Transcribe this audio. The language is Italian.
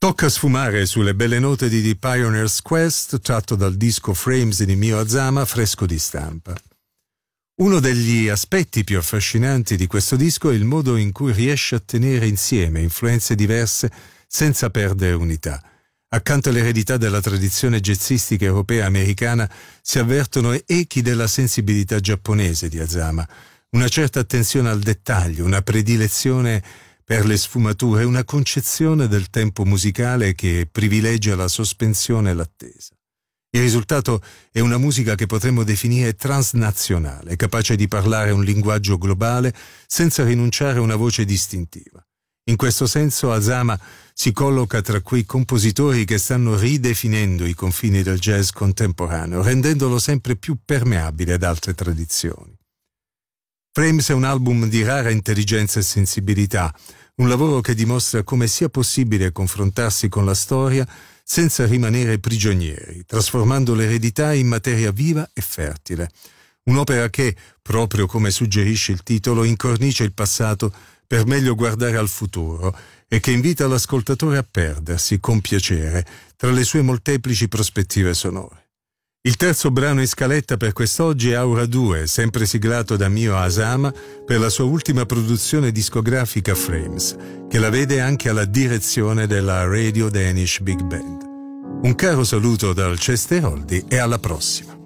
Tocca sfumare sulle belle note di The Pioneer's Quest, tratto dal disco Frames di Mio Azama, fresco di stampa. Uno degli aspetti più affascinanti di questo disco è il modo in cui riesce a tenere insieme influenze diverse senza perdere unità. Accanto all'eredità della tradizione jazzistica europea e americana si avvertono echi della sensibilità giapponese di Azama, una certa attenzione al dettaglio, una predilezione per le sfumature, una concezione del tempo musicale che privilegia la sospensione e l'attesa. Il risultato è una musica che potremmo definire transnazionale, capace di parlare un linguaggio globale senza rinunciare a una voce distintiva. In questo senso Azama si colloca tra quei compositori che stanno ridefinendo i confini del jazz contemporaneo, rendendolo sempre più permeabile ad altre tradizioni. Frames è un album di rara intelligenza e sensibilità, un lavoro che dimostra come sia possibile confrontarsi con la storia senza rimanere prigionieri, trasformando l'eredità in materia viva e fertile. Un'opera che, proprio come suggerisce il titolo, incornicia il passato per meglio guardare al futuro e che invita l'ascoltatore a perdersi con piacere tra le sue molteplici prospettive sonore. Il terzo brano in scaletta per quest'oggi è Aura 2, sempre siglato da Mio Azama per la sua ultima produzione discografica Frames, che la vede anche alla direzione della Radio Danish Big Band. Un caro saluto dal Chester Holdy e alla prossima.